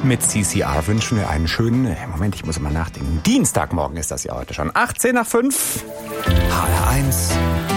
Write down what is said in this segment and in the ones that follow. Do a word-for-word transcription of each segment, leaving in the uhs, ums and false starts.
Mit C C R wünschen wir einen schönen, Moment, ich muss mal nachdenken, Dienstagmorgen ist das ja heute schon, achtzehn nach fünf. H R eins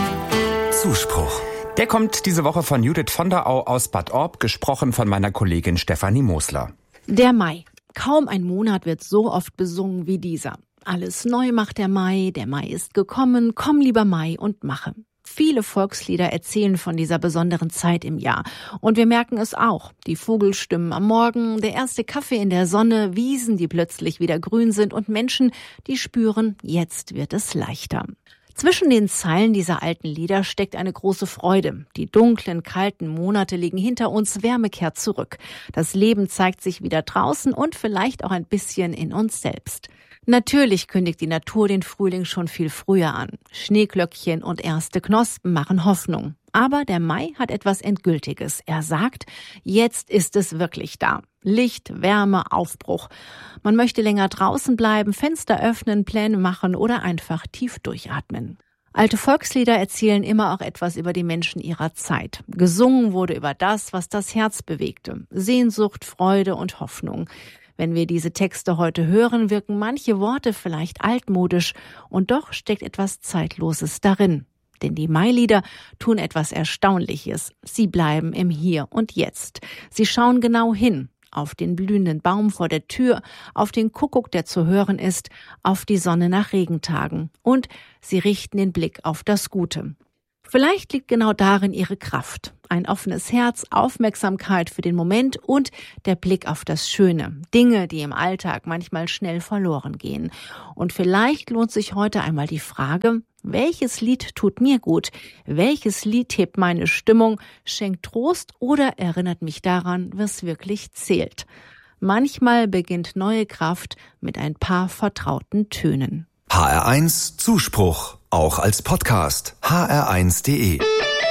Zuspruch. Der kommt diese Woche von Judith von der Au aus Bad Orb, gesprochen von meiner Kollegin Stefanie Mosler. Der Mai. Kaum ein Monat wird so oft besungen wie dieser. Alles neu macht der Mai, der Mai ist gekommen, komm lieber Mai und mache. Viele Volkslieder erzählen von dieser besonderen Zeit im Jahr. Und wir merken es auch. Die Vogelstimmen am Morgen, der erste Kaffee in der Sonne, Wiesen, die plötzlich wieder grün sind und Menschen, die spüren, jetzt wird es leichter. Zwischen den Zeilen dieser alten Lieder steckt eine große Freude. Die dunklen, kalten Monate liegen hinter uns, Wärme kehrt zurück. Das Leben zeigt sich wieder draußen und vielleicht auch ein bisschen in uns selbst. Natürlich kündigt die Natur den Frühling schon viel früher an. Schneeglöckchen und erste Knospen machen Hoffnung. Aber der Mai hat etwas Endgültiges. Er sagt, jetzt ist es wirklich da. Licht, Wärme, Aufbruch. Man möchte länger draußen bleiben, Fenster öffnen, Pläne machen oder einfach tief durchatmen. Alte Volkslieder erzählen immer auch etwas über die Menschen ihrer Zeit. Gesungen wurde über das, was das Herz bewegte. Sehnsucht, Freude und Hoffnung. Wenn wir diese Texte heute hören, wirken manche Worte vielleicht altmodisch und doch steckt etwas Zeitloses darin. Denn die Mailieder tun etwas Erstaunliches. Sie bleiben im Hier und Jetzt. Sie schauen genau hin. Auf den blühenden Baum vor der Tür, auf den Kuckuck, der zu hören ist, auf die Sonne nach Regentagen. Und sie richten den Blick auf das Gute. Vielleicht liegt genau darin ihre Kraft. Ein offenes Herz, Aufmerksamkeit für den Moment und der Blick auf das Schöne. Dinge, die im Alltag manchmal schnell verloren gehen. Und vielleicht lohnt sich heute einmal die Frage, welches Lied tut mir gut? Welches Lied hebt meine Stimmung, schenkt Trost oder erinnert mich daran, was wirklich zählt? Manchmal beginnt neue Kraft mit ein paar vertrauten Tönen. H R eins Zuspruch, auch als Podcast. H R eins punkt de